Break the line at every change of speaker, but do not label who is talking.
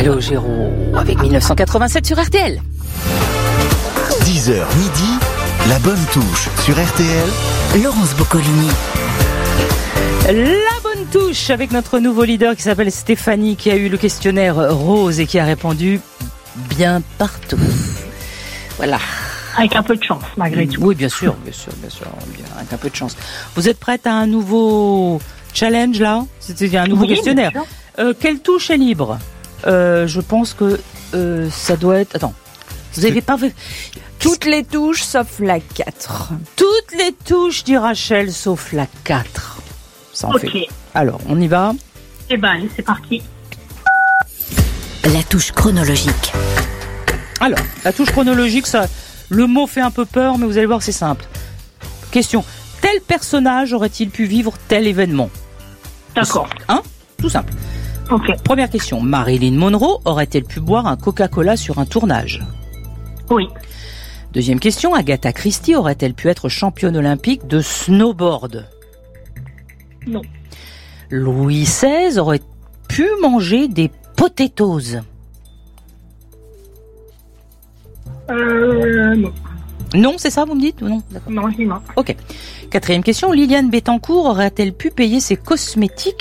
Calogero avec 1987 sur RTL.
10h midi, la bonne touche sur RTL.
Laurence Boccolini.
La bonne touche avec notre nouveau leader qui s'appelle Stéphanie, qui a eu le questionnaire rose et qui a répondu bien partout. Voilà.
Avec un peu de chance, malgré tout.
Oui, bien sûr, avec un peu de chance. Vous êtes prête à un nouveau challenge, là? C'est un nouveau questionnaire. Quelle touche est libre? Je pense que ça doit être... Attends, vous n'avez pas vu...
Toutes les touches sauf la 4.
Toutes les touches, dit Rachel, sauf la 4. Ça en fait. Alors, on y va?
Eh ben, allez, c'est parti.
La touche chronologique.
Alors, la touche chronologique, ça, le mot fait un peu peur, mais vous allez voir, c'est simple. Question. Tel personnage aurait-il pu vivre tel événement?
D'accord.
Hein? Tout simple.
Ok.
Première question. Marilyn Monroe aurait-elle pu boire un Coca-Cola sur un tournage?
Oui.
Deuxième question. Agatha Christie aurait-elle pu être championne olympique de snowboard?
Non.
Louis XVI aurait pu manger des potatoes?
Non.
Non, c'est ça, vous me dites ou non?
Non, je dis non.
Ok. Quatrième question. Liliane Bettencourt aurait-elle pu payer ses cosmétiques